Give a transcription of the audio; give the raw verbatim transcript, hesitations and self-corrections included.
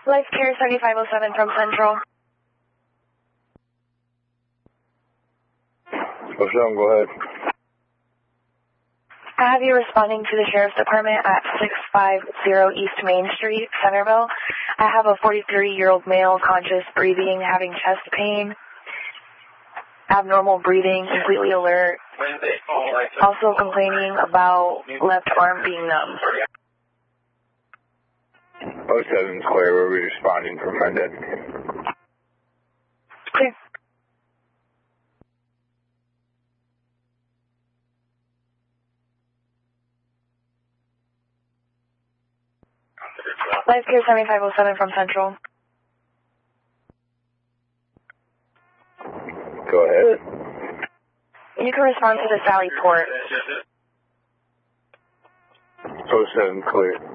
Life Care seventy-five oh seven from Central. oh seven, go ahead. I have you responding to the Sheriff's Department at six five zero East Main Street, Centerville. I have a forty-three-year-old male, conscious, breathing, having chest pain, abnormal breathing, completely alert, also complaining about left arm being numb. oh seven's clear. We're responding from London. Clear. Life Care seventy-five oh seven from Central. Go ahead. You can respond to the Sally Port. oh seven clear.